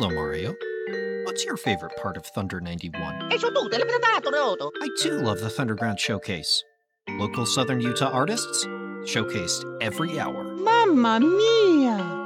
Hello, Mario. What's your favorite part of Thunder 91? E su tutte le patate, Roto. I too love the Thunderground Showcase. Local Southern Utah artists showcased every hour. Mamma mia!